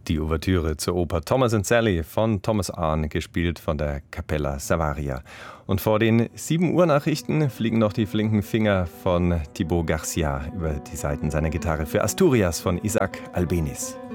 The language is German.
Die Ouvertüre zur Oper Thomas and Sally von Thomas Arne, gespielt von der Capella Savaria. Und vor den 7 Uhr Nachrichten fliegen noch die flinken Finger von Thibaut Garcia über die Saiten seiner Gitarre für Asturias von Isaac Albéniz.